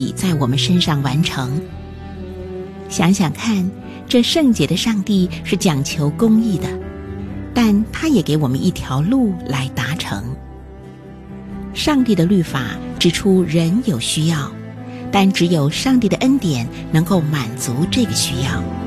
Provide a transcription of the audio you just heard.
在我们身上完成。想想看，这圣洁的上帝是讲求公义的，但他也给我们一条路来达成。上帝的律法指出人有需要，但只有上帝的恩典能够满足这个需要。